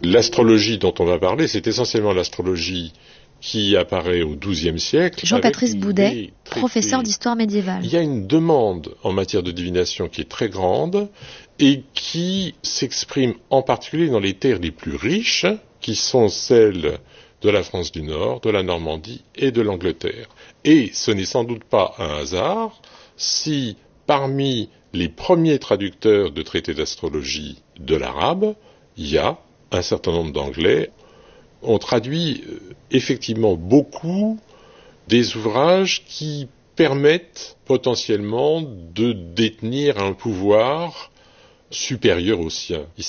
L'astrologie dont on va parler, c'est essentiellement l'astrologie qui apparaît au XIIe siècle. Jean-Patrice Boudet, professeur d'histoire médiévale. Il y a une demande en matière de divination qui est très grande et qui s'exprime en particulier dans les terres les plus riches, qui sont celles de la France du Nord, de la Normandie et de l'Angleterre. Et ce n'est sans doute pas un hasard si parmi les premiers traducteurs de traités d'astrologie de l'arabe, il y a un certain nombre d'Anglais. On traduit effectivement beaucoup des ouvrages qui permettent potentiellement de détenir un pouvoir supérieur au sien.